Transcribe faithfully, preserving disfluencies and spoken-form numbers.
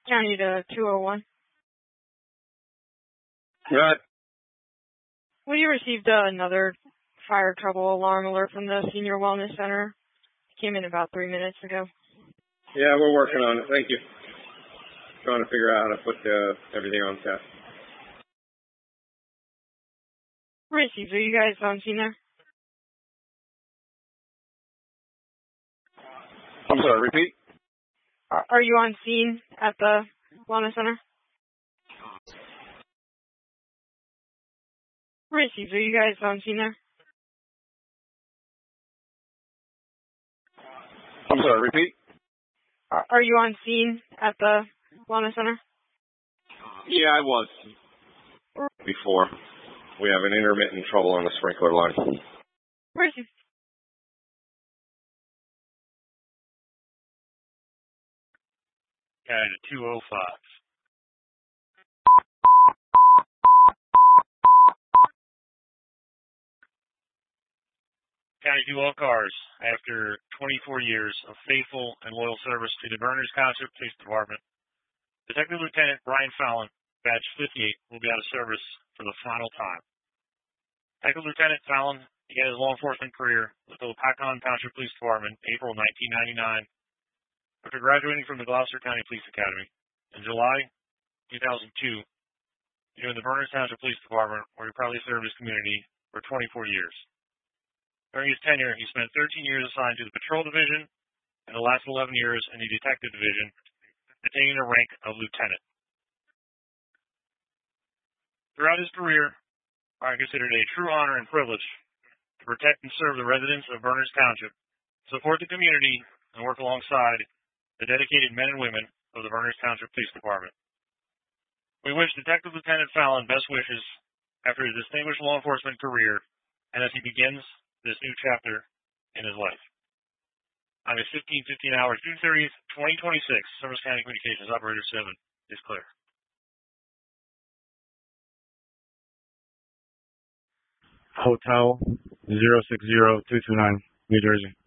County to two oh one. Right. We received uh, another fire trouble alarm alert from the Senior Wellness Center. It came in about three minutes ago. Yeah, we're working on it. Thank you. Trying to figure out how to put uh, everything on test. Received. Are you guys on scene there? I'm sorry, repeat? Are you on scene at the Wellness Center? Received. Are you guys on scene there? I'm sorry, repeat? Are you on scene at the Wellness Center? Yeah, I was. Before. We have an intermittent trouble on the sprinkler line. Received. County to two oh five. County to all cars. After twenty-four years of faithful and loyal service to the Berners Township Police Department, Detective Lieutenant Brian Fallon, badge fifty-eight, will be out of service for the final time. Detective Lieutenant Fallon began his law enforcement career with the Wapakongan Township Police Department in April nineteen ninety-nine. After graduating from the Gloucester County Police Academy in July two thousand two, he joined the Berners Township Police Department, where he proudly served his community for twenty-four years. During his tenure, he spent thirteen years assigned to the Patrol Division and the last eleven years in the Detective Division, attaining the rank of Lieutenant. Throughout his career, Brian considered it a true honor and privilege to protect and serve the residents of Berners Township, support the community, and work alongside the dedicated men and women of the Berners Township Police Department. We wish Detective Lieutenant Fallon best wishes after his distinguished law enforcement career and as he begins this new chapter in his life. On his fifteen fifteen hours, June thirtieth, twenty twenty-six, Summers County Communications Operator seven is clear. Hotel zero six zero two two nine, New Jersey.